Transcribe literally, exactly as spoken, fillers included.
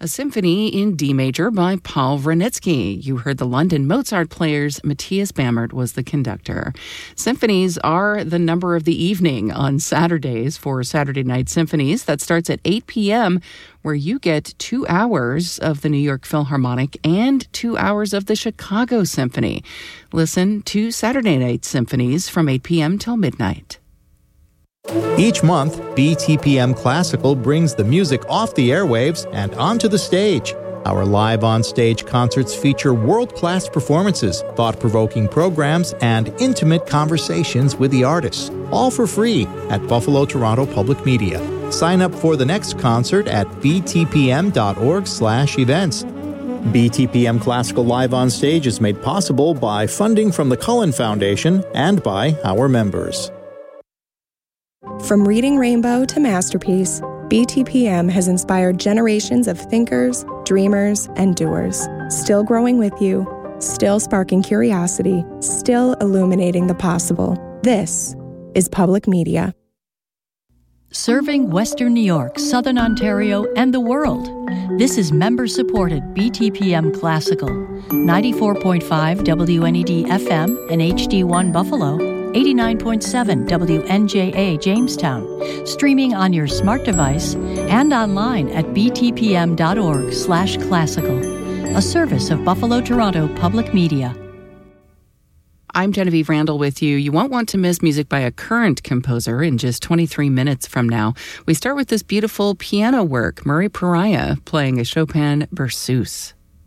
A symphony in D major by Paul Wranitzky. You heard the London Mozart Players. Matthias Bammert was the conductor. Symphonies are the number of the evening on Saturdays for Saturday Night Symphonies. That starts at eight p.m., where you get two hours of the New York Philharmonic and two hours of the Chicago Symphony. Listen to Saturday Night Symphonies from eight p.m. till midnight. Each month, B T P M Classical brings the music off the airwaves and onto the stage. Our live on-stage concerts feature world-class performances, thought-provoking programs, and intimate conversations with the artists, all for free at Buffalo Toronto Public Media. Sign up for the next concert at b t p m dot org slash events. B T P M Classical Live on Stage is made possible by funding from the Cullen Foundation and by our members. From Reading Rainbow to Masterpiece, B T P M has inspired generations of thinkers, dreamers, and doers. Still growing with you, still sparking curiosity, still illuminating the possible. This is Public Media. Serving Western New York, Southern Ontario, and the world. This is member-supported B T P M Classical. ninety-four point five W N E D F M and H D one Buffalo. eighty-nine point seven W N J A Jamestown, streaming on your smart device and online at b t p m dot org slash classical, a service of Buffalo Toronto Public Media. I'm Genevieve Randall with you. You won't want to miss music by a current composer in just twenty-three minutes from now. We start with this beautiful piano work, Murray Pariah playing a Chopin Berceuse.